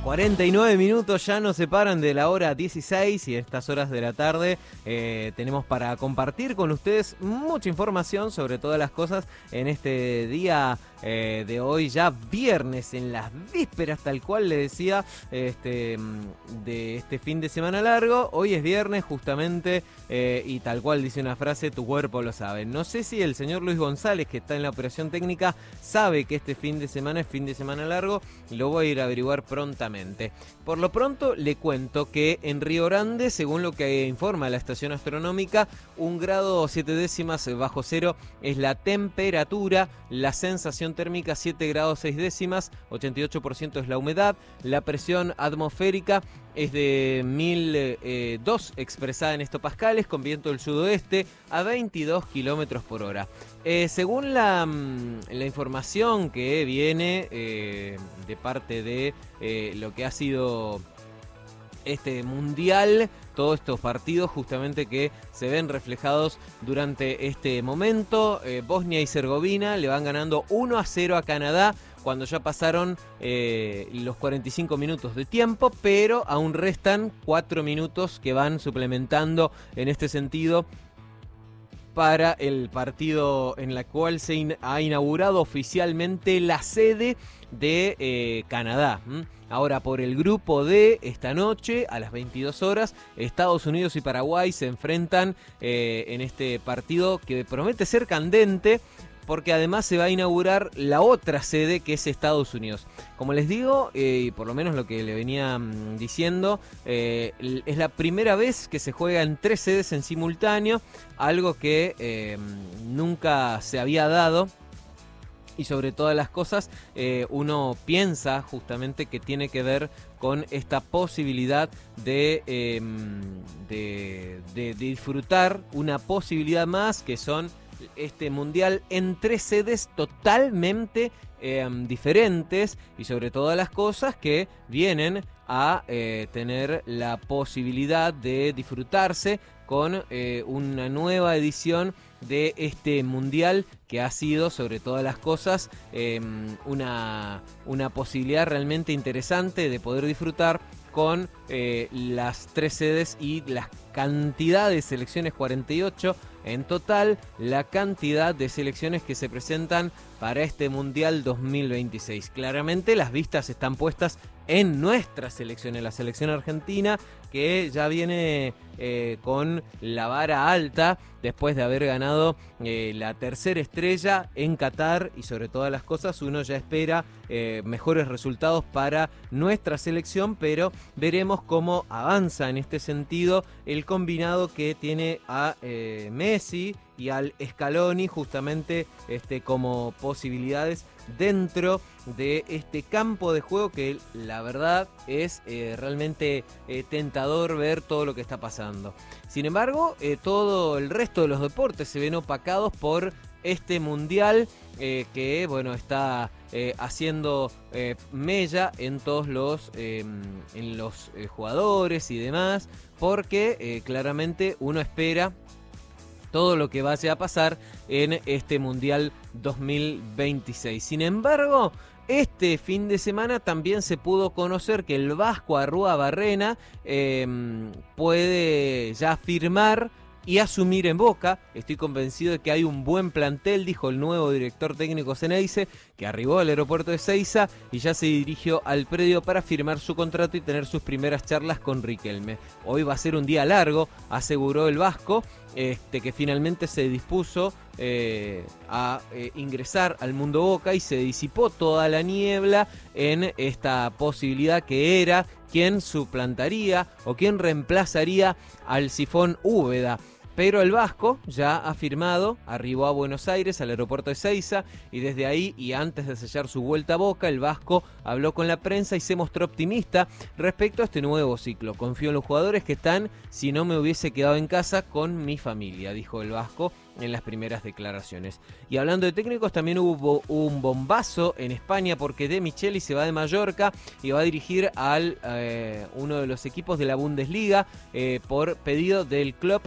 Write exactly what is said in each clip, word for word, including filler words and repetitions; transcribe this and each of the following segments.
cuarenta y nueve minutos ya nos separan de la hora dieciséis y estas horas de la tarde eh, tenemos para compartir con ustedes mucha información sobre todas las cosas en este día eh, de hoy, ya viernes, en las vísperas, tal cual le decía, este, de este fin de semana largo. Hoy es viernes justamente eh, y tal cual dice una frase, tu cuerpo lo sabe. No sé si el señor Luis González, que está en la operación técnica, sabe que este fin de semana es fin de semana largo, lo voy a ir a averiguar prontamente. Por lo pronto le cuento que en Río Grande, según lo que informa la estación astronómica, un grado siete décimas bajo cero es la temperatura, la sensación térmica siete grados seis décimas, ochenta y ocho por ciento es la humedad, la presión atmosférica es de mil dos expresada en hectopascales, con viento del sudoeste a veintidós kilómetros por hora. Eh, según la, la información que viene eh, de parte de eh, lo que ha sido este mundial, todos estos partidos justamente que se ven reflejados durante este momento, eh, Bosnia y Herzegovina le van ganando uno a cero a Canadá cuando ya pasaron eh, los cuarenta y cinco minutos de tiempo, pero aún restan cuatro minutos que van suplementando en este sentido para el partido en la cual se in- ha inaugurado oficialmente la sede de eh, Canadá. ¿Mm? Ahora, por el grupo D, esta noche a las veintidós horas, Estados Unidos y Paraguay se enfrentan eh, en este partido que promete ser candente, porque además se va a inaugurar la otra sede, que es Estados Unidos. Como les digo, eh, y por lo menos lo que le venía mm, diciendo, eh, es la primera vez que se juega en tres sedes en simultáneo, algo que eh, nunca se había dado. Y sobre todas las cosas, eh, uno piensa justamente que tiene que ver con esta posibilidad de, eh, de, de, de disfrutar una posibilidad más, que son este mundial en tres sedes totalmente eh, diferentes, y sobre todas las cosas que vienen a eh, tener la posibilidad de disfrutarse con eh, una nueva edición de este mundial, que ha sido sobre todas las cosas eh, una, una posibilidad realmente interesante de poder disfrutar con eh, las tres sedes y la cantidad de selecciones, cuarenta y ocho en total, la cantidad de selecciones que se presentan para este Mundial dos mil veintiséis. Claramente las vistas están puestas en nuestra selección, en la selección argentina, que ya viene eh, con la vara alta después de haber ganado eh, la tercera estrella en Qatar, y sobre todas las cosas uno ya espera eh, mejores resultados para nuestra selección, pero veremos cómo avanza en este sentido el combinado que tiene a eh, Messi y al Scaloni justamente este, como posibilidades dentro de este campo de juego, que la verdad es eh, realmente eh, tentador ver todo lo que está pasando. Sin embargo, eh, todo el resto de los deportes se ven opacados por este mundial eh, que bueno está eh, haciendo eh, mella en todos los eh, en los eh, jugadores y demás, porque eh, claramente uno espera todo lo que vaya a pasar en este Mundial dos mil veintiséis. Sin embargo, este fin de semana también se pudo conocer que el vasco Arruabarrena eh, puede ya firmar y asumir en Boca. Estoy convencido de que hay un buen plantel, dijo el nuevo director técnico Ceneice, que arribó al aeropuerto de Ezeiza y ya se dirigió al predio para firmar su contrato y tener sus primeras charlas con Riquelme. Hoy va a ser un día largo, aseguró el vasco, este, que finalmente se dispuso eh, a eh, ingresar al mundo Boca, y se disipó toda la niebla en esta posibilidad que era quién suplantaría o quién reemplazaría al Sifón Úbeda. Pero el vasco ya ha firmado, arribó a Buenos Aires, al aeropuerto de Ezeiza, y desde ahí, y antes de sellar su vuelta a Boca, el vasco habló con la prensa y se mostró optimista respecto a este nuevo ciclo. Confío en los jugadores que están, si no me hubiese quedado en casa con mi familia, dijo el vasco en las primeras declaraciones. Y hablando de técnicos, también hubo un bombazo en España, porque De Micheli se va de Mallorca y va a dirigir al eh, uno de los equipos de la Bundesliga eh, por pedido del club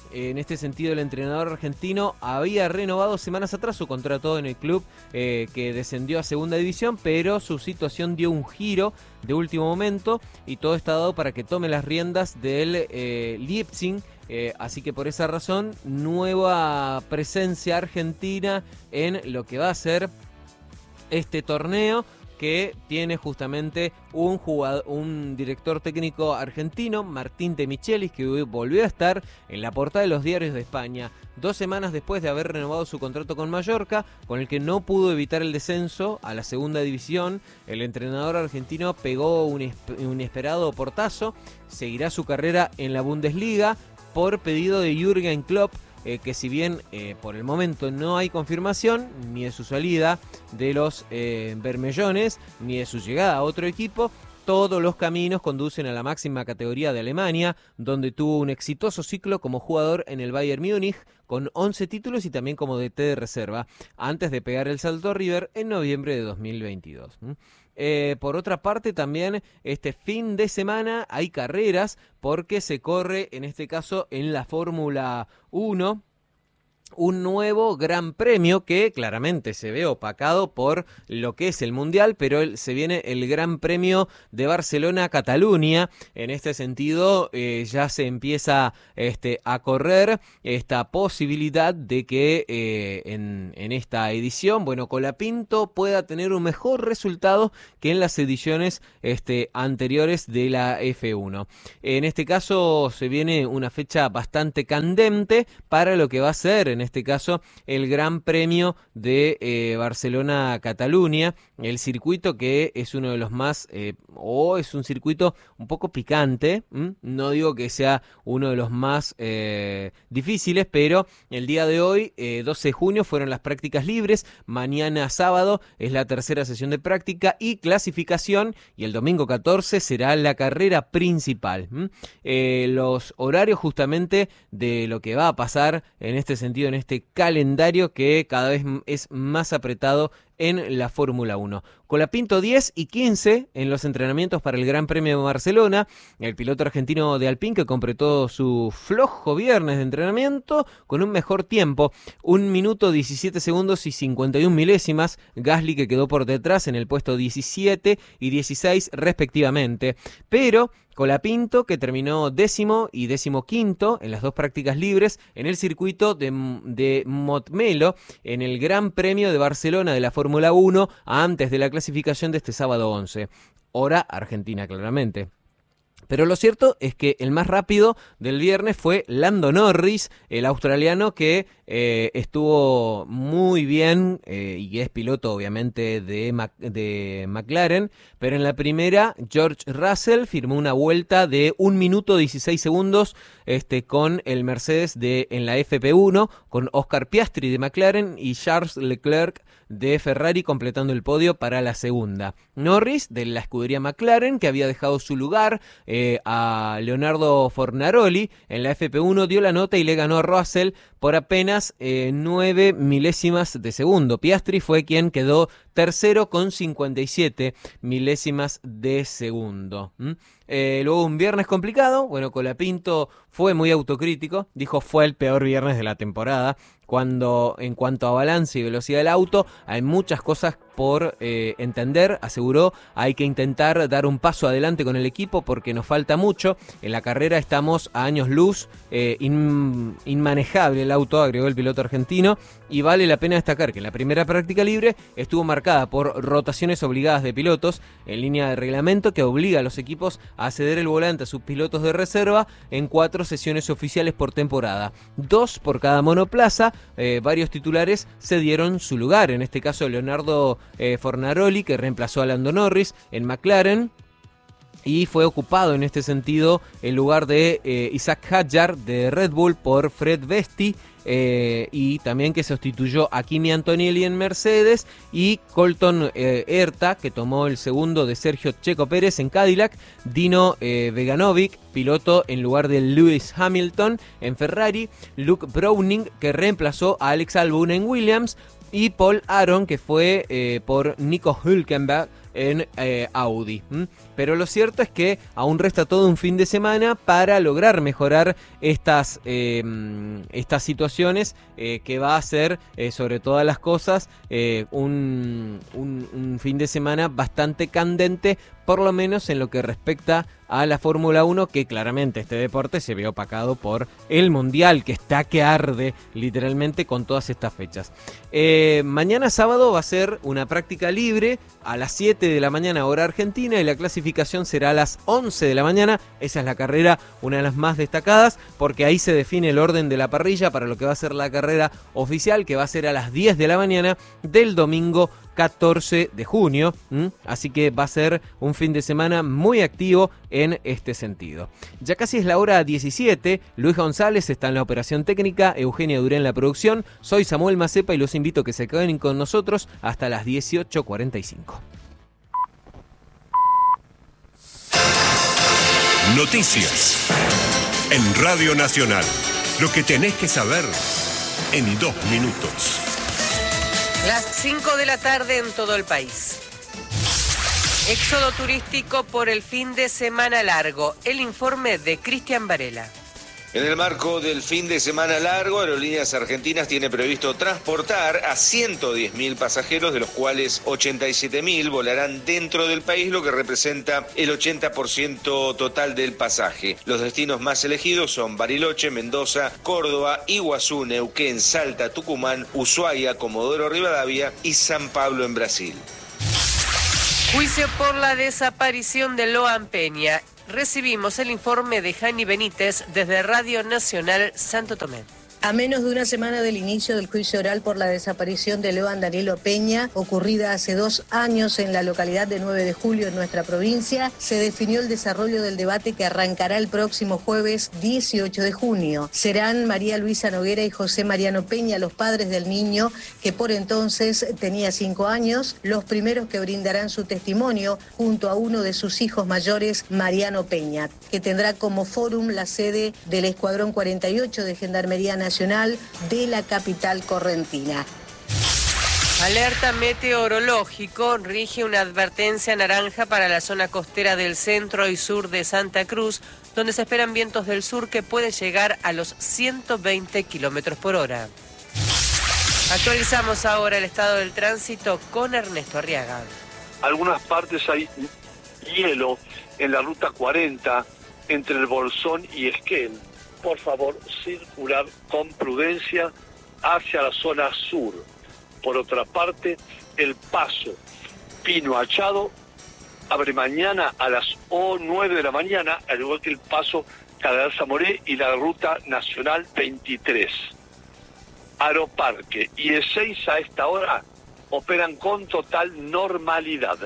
en este sentido el entrenador argentino había renovado semanas atrás su contrato en el club eh, que descendió a segunda división, pero su situación dio un giro de último momento y todo está dado para que tome las riendas del eh, Leipzig. Eh, así que por esa razón, nueva presencia argentina en lo que va a ser este torneo, que tiene justamente un jugador, un director técnico argentino, Martín de Michelis, que volvió a estar en la portada de los diarios de España, dos semanas después de haber renovado su contrato con Mallorca, con el que no pudo evitar el descenso a la segunda división. El entrenador argentino pegó un inesperado portazo, seguirá su carrera en la Bundesliga por pedido de Jürgen Klopp, Eh, que si bien eh, por el momento no hay confirmación ni de su salida de los eh, Bermellones, ni de su llegada a otro equipo, todos los caminos conducen a la máxima categoría de Alemania, donde tuvo un exitoso ciclo como jugador en el Bayern Múnich, con once títulos y también como D T de reserva, antes de pegar el salto a River en noviembre de dos mil veintidós. Eh, por otra parte, también este fin de semana hay carreras, porque se corre, en este caso, en la Fórmula uno, un nuevo gran premio que claramente se ve opacado por lo que es el Mundial, pero el, se viene el Gran Premio de Barcelona-Cataluña. En este sentido, eh, ya se empieza este, a correr esta posibilidad de que eh, en, en esta edición, bueno, Colapinto pueda tener un mejor resultado que en las ediciones este, anteriores de la F uno. En este caso, se viene una fecha bastante candente para lo que va a ser, en este caso, el Gran Premio de eh, Barcelona-Cataluña, el circuito que es uno de los más, eh, o es un circuito un poco picante, ¿m? No digo que sea uno de los más eh, difíciles, pero el día de hoy, eh, doce de junio, fueron las prácticas libres, mañana sábado es la tercera sesión de práctica y clasificación, y el domingo catorce será la carrera principal. Eh, los horarios justamente de lo que va a pasar en este sentido, en este calendario que cada vez es más apretado en la Fórmula uno. Colapinto diez y quince en los entrenamientos para el Gran Premio de Barcelona. El piloto argentino de Alpine que completó su flojo viernes de entrenamiento con un mejor tiempo, un minuto diecisiete segundos y cincuenta y una milésimas. Gasly, que quedó por detrás en el puesto diecisiete y dieciséis respectivamente. Pero Colapinto, que terminó décimo y décimo quinto en las dos prácticas libres en el circuito de, de Montmeló, en el Gran Premio de Barcelona de la Fórmula uno, antes de la clasificación de este sábado once. Hora Argentina, claramente. Pero lo cierto es que el más rápido del viernes fue Lando Norris, el australiano que eh, estuvo muy bien eh, y es piloto obviamente de, Mac, de McLaren, pero en la primera George Russell firmó una vuelta de un minuto dieciséis segundos este, con el Mercedes de, en la F P uno, con Oscar Piastri de McLaren y Charles Leclerc de Ferrari completando el podio para la segunda. Norris, de la escudería McLaren, que había dejado su lugar eh, a Leonardo Fornaroli en la F P uno, dio la nota y le ganó a Russell por apenas eh, nueve milésimas de segundo. Piastri fue quien quedó tercero con cincuenta y siete milésimas de segundo. ¿Mm? Eh, luego un viernes complicado. Bueno, Colapinto fue muy autocrítico, dijo fue el peor viernes de la temporada, cuando en cuanto a balance y velocidad del auto hay muchas cosas por eh, entender. Aseguró, hay que intentar dar un paso adelante con el equipo porque nos falta mucho. En la carrera estamos a años luz, eh, in, inmanejable el auto, agregó el piloto argentino, y vale la pena destacar que en la primera práctica libre estuvo marcada por rotaciones obligadas de pilotos en línea de reglamento que obliga a los equipos a ceder el volante a sus pilotos de reserva en cuatro sesiones oficiales por temporada, dos por cada monoplaza. Eh, varios titulares cedieron su lugar, en este caso Leonardo eh, Fornaroli, que reemplazó a Lando Norris en McLaren, y fue ocupado en este sentido el lugar de eh, Isaac Hadjar de Red Bull por Fred Vesti, eh, y también que sustituyó a Kimi Antonelli en Mercedes, y Colton eh, Herta, que tomó el segundo de Sergio Checo Pérez en Cadillac, Dino eh, Veganovic, piloto en lugar de Lewis Hamilton en Ferrari, Luke Browning, que reemplazó a Alex Albon en Williams, y Paul Aron, que fue eh, por Nico Hülkenberg en eh, Audi. ¿Mm? Pero lo cierto es que aún resta todo un fin de semana para lograr mejorar estas, eh, estas situaciones eh, que va a ser, eh, sobre todas las cosas, eh, un, un, un fin de semana bastante candente, por lo menos en lo que respecta a la Fórmula uno, que claramente este deporte se ve opacado por el Mundial, que está que arde literalmente con todas estas fechas. Eh, mañana sábado va a ser una práctica libre a las siete de la mañana hora argentina y la clasificación será a las once de la mañana. Esa es la carrera, una de las más destacadas, porque ahí se define el orden de la parrilla para lo que va a ser la carrera oficial, que va a ser a las diez de la mañana del domingo catorce de junio, ¿Mm? Así que va a ser un fin de semana muy activo en este sentido. Ya casi es la hora diecisiete, Luis González está en la operación técnica, Eugenia Duré en la producción, soy Samuel Macepa y los invito a que se queden con nosotros hasta las dieciocho cuarenta y cinco. Noticias en Radio Nacional, lo que tenés que saber en dos minutos. Las cinco de la tarde en todo el país. Éxodo turístico por el fin de semana largo. El informe de Cristian Varela. En el marco del fin de semana largo, Aerolíneas Argentinas tiene previsto transportar a ciento diez mil pasajeros, de los cuales ochenta y siete mil volarán dentro del país, lo que representa el ochenta por ciento total del pasaje. Los destinos más elegidos son Bariloche, Mendoza, Córdoba, Iguazú, Neuquén, Salta, Tucumán, Ushuaia, Comodoro Rivadavia y San Pablo en Brasil. Juicio por la desaparición de Loan Peña. Recibimos el informe de Jani Benítez desde Radio Nacional Santo Tomé. A menos de una semana del inicio del juicio oral por la desaparición de Loan Danilo Peña, ocurrida hace dos años en la localidad de nueve de julio en nuestra provincia, se definió el desarrollo del debate que arrancará el próximo jueves dieciocho de junio. Serán María Luisa Noguera y José Mariano Peña, los padres del niño, que por entonces tenía cinco años, los primeros que brindarán su testimonio junto a uno de sus hijos mayores, Mariano Peña, que tendrá como fórum la sede del Escuadrón cuarenta y ocho de Gendarmería Nacional Nacional de la capital correntina. Alerta meteorológico, rige una advertencia naranja para la zona costera del centro y sur de Santa Cruz, donde se esperan vientos del sur que pueden llegar a los ciento veinte kilómetros por hora. Actualizamos ahora el estado del tránsito con Ernesto Arriaga. Algunas partes hay hielo en la ruta cuarenta entre el Bolsón y Esquel. Por favor, circular con prudencia hacia la zona sur. Por otra parte, el paso Pino Achado abre mañana a las nueve de la mañana, al igual que el paso Catedral Zamoré y la ruta nacional veintitrés. Aeroparque y Ezeiza a esta hora operan con total normalidad.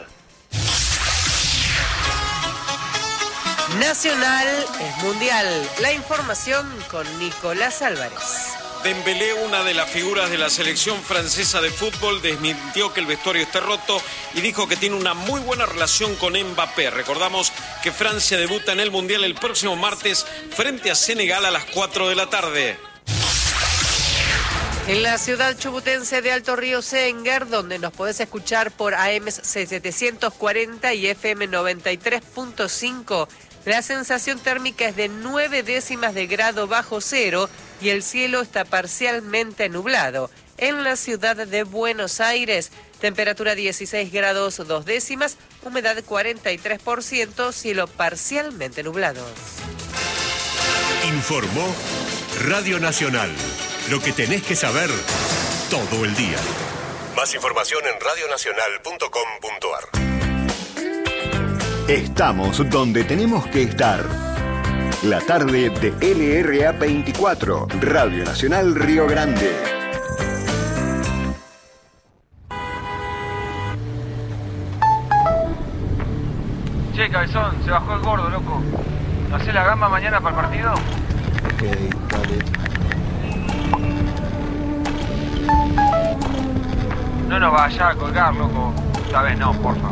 Nacional es mundial. La información con Nicolás Álvarez. Dembélé, una de las figuras de la selección francesa de fútbol, desmintió que el vestuario esté roto y dijo que tiene una muy buena relación con Mbappé. Recordamos que Francia debuta en el Mundial el próximo martes frente a Senegal a las cuatro de la tarde. En la ciudad chubutense de Alto Río Sengar, donde nos podés escuchar por A M setecientos cuarenta y F M noventa y tres punto cinco, la sensación térmica es de nueve décimas de grado bajo cero y el cielo está parcialmente nublado. En la ciudad de Buenos Aires, temperatura dieciséis grados dos décimas, humedad cuarenta y tres por ciento, cielo parcialmente nublado. Informó Radio Nacional. Lo que tenés que saber todo el día. Más información en radio nacional punto com punto a r. Estamos donde tenemos que estar. La tarde de L R A veinticuatro, Radio Nacional Río Grande. Che, cabezón, se bajó el gordo, loco. ¿Hacés la gamba mañana para el partido? Ok, dale. No nos vaya a colgar, loco. Esta vez no, porfa.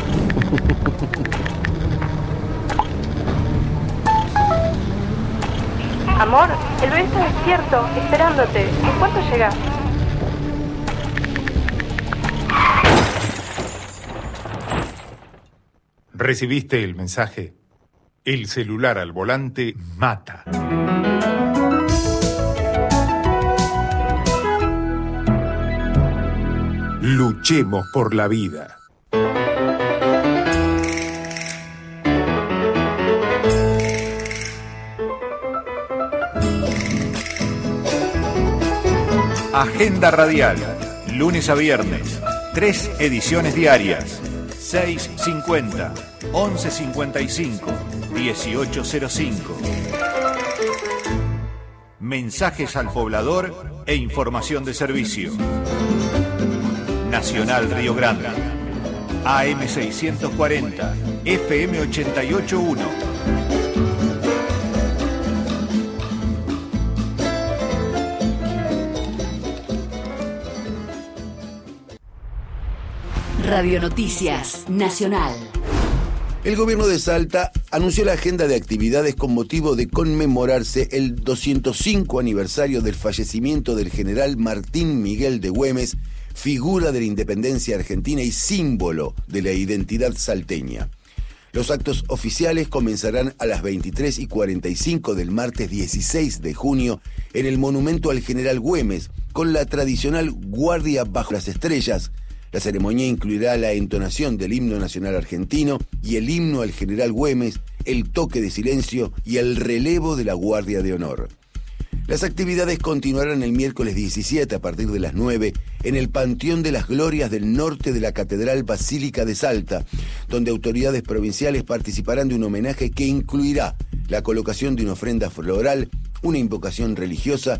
Amor, el bebé está despierto, esperándote. ¿En cuánto llegas? ¿Recibiste el mensaje? El celular al volante mata. Luchemos por la vida. Agenda radial, lunes a viernes, tres ediciones diarias, seis cincuenta, once cincuenta y cinco, dieciocho cero cinco. Mensajes al poblador e información de servicio. Nacional Río Grande, A M seiscientos cuarenta, F M ochenta y ocho punto uno. Radio Noticias Nacional. El gobierno de Salta anunció la agenda de actividades con motivo de conmemorarse el doscientos cinco aniversario del fallecimiento del general Martín Miguel de Güemes, figura de la independencia argentina y símbolo de la identidad salteña. Los actos oficiales comenzarán a las veintitrés y cuarenta y cinco del martes dieciséis de junio en el monumento al general Güemes, con la tradicional guardia bajo las estrellas. La ceremonia incluirá la entonación del himno nacional argentino y el himno al general Güemes, el toque de silencio y el relevo de la Guardia de Honor. Las actividades continuarán el miércoles diecisiete a partir de las nueve en el Panteón de las Glorias del norte de la Catedral Basílica de Salta, donde autoridades provinciales participarán de un homenaje que incluirá la colocación de una ofrenda floral, una invocación religiosa